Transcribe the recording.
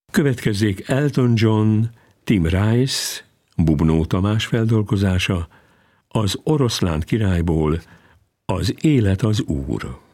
Következzék Elton John, Tim Rice, Bubnó Tamás feldolgozása, az Oroszlán királyból, Az élet az úr.